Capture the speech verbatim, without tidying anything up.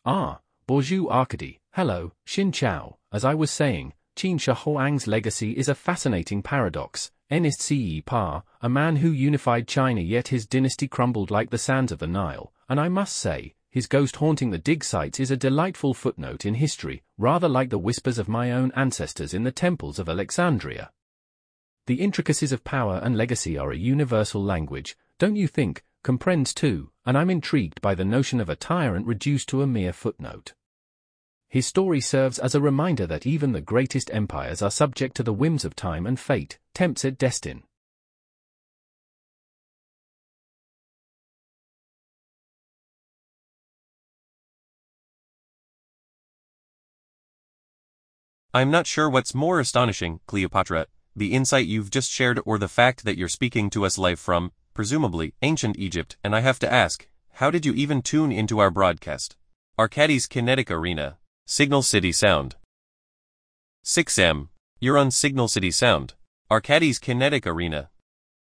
Ah, bonjour Arkady, hello, Xin Chao. As I was saying, Qin Shi Huang's legacy is a fascinating paradox. N is Ce Pa, a man who unified China, yet his dynasty crumbled like the sands of the Nile, and I must say, his ghost haunting the dig sites is a delightful footnote in history, rather like the whispers of my own ancestors in the temples of Alexandria. The intricacies of power and legacy are a universal language, don't you think? Comprehends too, and I'm intrigued by the notion of a tyrant reduced to a mere footnote. His story serves as a reminder that even the greatest empires are subject to the whims of time and fate, tempts et destin. I'm not sure what's more astonishing, Cleopatra, the insight you've just shared or the fact that you're speaking to us live from, presumably, ancient Egypt, and I have to ask, how did you even tune into our broadcast? Arkady's Kinetic Arena. Signal City Sound. six M. You're on Signal City Sound. Arkady's Kinetic Arena.